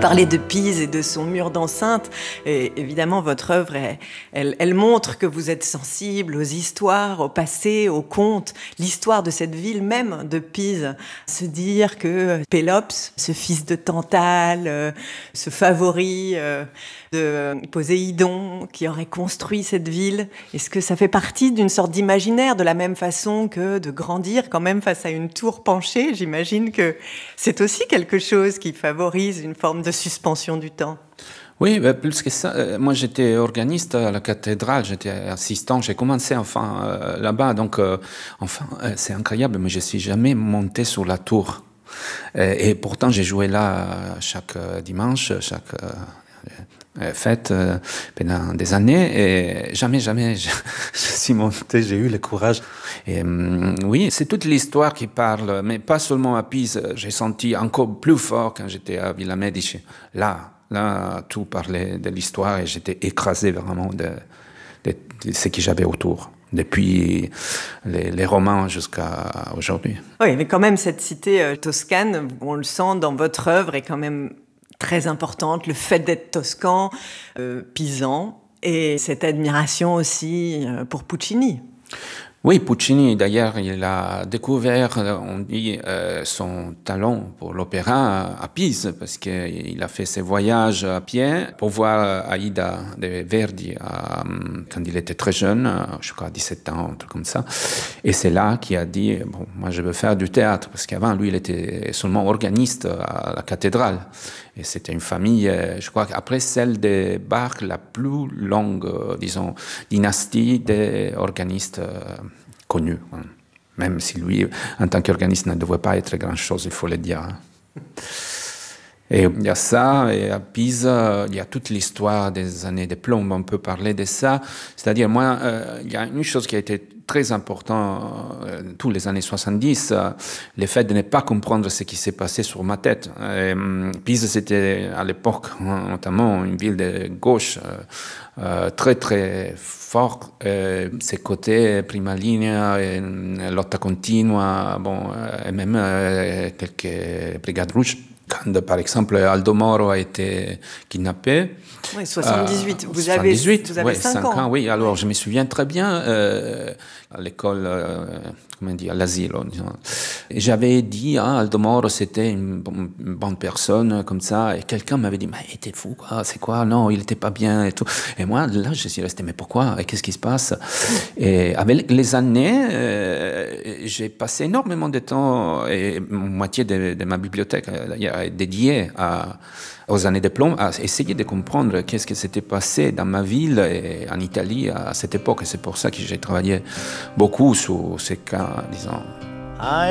parlez de Pise et de son mur d'enceinte. Et évidemment, votre œuvre, elle montre que vous êtes sensible aux histoires, au passé, aux contes, l'histoire de cette ville même de Pise. Se dire que Pélops, ce fils de Tantale, ce favori de Poséidon, qui aurait construit cette ville, est-ce que ça fait partie d'une sorte d'imaginaire, de la même façon que de grandir quand même face à une tour penchée? J'imagine que c'est aussi quelque chose qui favorise une forme de suspension du temps. Oui, plus que ça, moi j'étais organiste à la cathédrale, j'étais assistant, j'ai commencé là-bas, donc c'est incroyable, mais je suis jamais monté sur la tour. Et pourtant j'ai joué là chaque dimanche, chaque fête pendant des années, et jamais je suis monté, j'ai eu le courage. Et oui, c'est toute l'histoire qui parle, mais pas seulement à Pise, j'ai senti encore plus fort quand j'étais à Villa Medici. Là, tout parlait de l'histoire et j'étais écrasé vraiment de ce que j'avais autour, depuis les romans jusqu'à aujourd'hui. Oui, mais quand même, cette cité toscane, on le sent dans votre œuvre, est quand même très importante. Le fait d'être toscan, pisan, et cette admiration aussi pour Puccini. Oui, Puccini, d'ailleurs, il a découvert, on dit, son talent pour l'opéra à Pise, parce qu'il a fait ses voyages à pied pour voir Aida de Verdi quand il était très jeune, je crois 17 ans, un truc comme ça. Et c'est là qu'il a dit, bon, moi je veux faire du théâtre, parce qu'avant, lui, il était seulement organiste à la cathédrale. Et c'était une famille, je crois qu'après celle de Bach, la plus longue, disons, dynastie des organistes connus. Même si lui, en tant qu'organiste, ne devait pas être grand-chose, il faut le dire. Et il y a ça, et à Pise, il y a toute l'histoire des années de plomb, on peut parler de ça. C'est-à-dire, moi, il y a une chose qui a été très importante tous les années 70, le fait de ne pas comprendre ce qui s'est passé sur ma tête. Pise, c'était à l'époque, notamment, une ville de gauche très, très fort. Ses côtés, prima linea, lotta continua, et même quelques brigades rouges. Quand, par exemple, Aldo Moro a été kidnappé. Oui, 78. Vous 78, avez 5 ans. Oui, alors je me souviens très bien, à l'école, comment dire, à l'asile, disons. Et j'avais dit, Aldo Moro, c'était une bonne personne, comme ça, et quelqu'un m'avait dit, mais il était fou, quoi, c'est quoi? Non, il était pas bien, et tout. Et moi, là, je suis resté, mais pourquoi? Et qu'est-ce qui se passe? Et avec les années, j'ai passé énormément de temps, et moitié de ma bibliothèque, d'ailleurs, est dédiée aux années de plomb, à essayer de comprendre qu'est-ce qui s'était passé dans ma ville et en Italie à cette époque. Et c'est pour ça que j'ai travaillé beaucoup sur ces cas, disons.